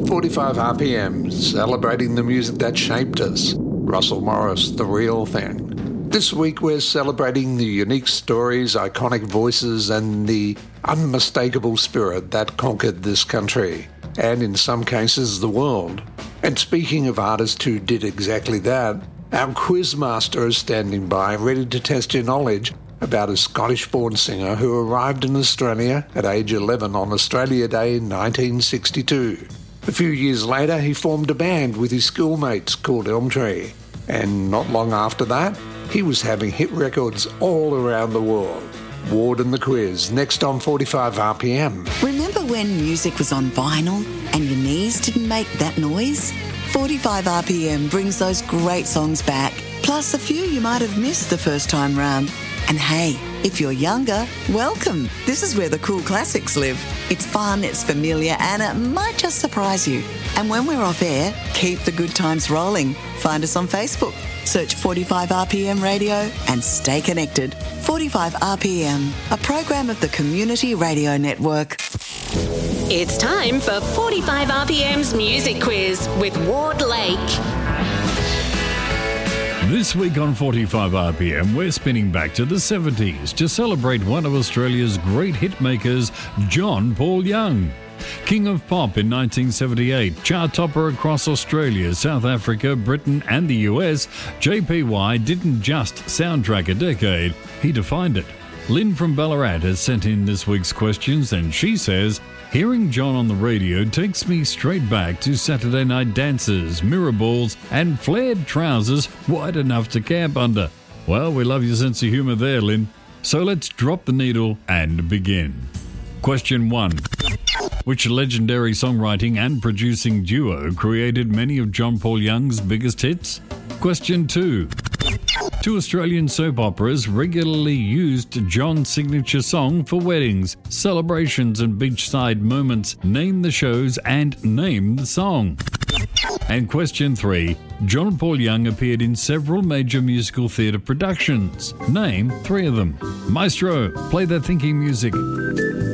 45 RPM, celebrating the music that shaped us. Russell Morris, The Real Thing. This week we're celebrating the unique stories, iconic voices, and the unmistakable spirit that conquered this country, and in some cases the world. And speaking of artists who did exactly that, our quizmaster is standing by, ready to test your knowledge about a Scottish-born singer who arrived in Australia at age 11 on Australia Day 1962. A few years later, he formed a band with his schoolmates called Elmtree, and not long after that, he was having hit records all around the world. Ward and the Quiz, next on 45 RPM. Remember when music was on vinyl and your knees didn't make that noise? 45 RPM brings those great songs back, plus a few you might have missed the first time round. And hey, if you're younger, welcome. This is where the cool classics live. It's fun, it's familiar, and it might just surprise you. And when we're off air, keep the good times rolling. Find us on Facebook. Search 45 RPM Radio and stay connected. 45 RPM, a program of the Community Radio Network. It's time for 45 RPM's Music Quiz with Ward Lake. This week on 45 RPM, we're spinning back to the 70s to celebrate one of Australia's great hitmakers, John Paul Young. King of Pop in 1978, chart topper across Australia, South Africa, Britain and the US, JPY didn't just soundtrack a decade, he defined it. Lynn from Ballarat has sent in this week's questions and she says, hearing John on the radio takes me straight back to Saturday night dances, mirror balls and flared trousers wide enough to camp under. Well, we love your sense of humour there, Lynn. So let's drop the needle and begin. Question 1. Which legendary songwriting and producing duo created many of John Paul Young's biggest hits? Question 2. Two Australian soap operas regularly used John's signature song for weddings, celebrations and beachside moments. Name the shows and name the song. And question 3. John Paul Young appeared in several major musical theatre productions. Name 3 of them. Maestro, play that thinking music.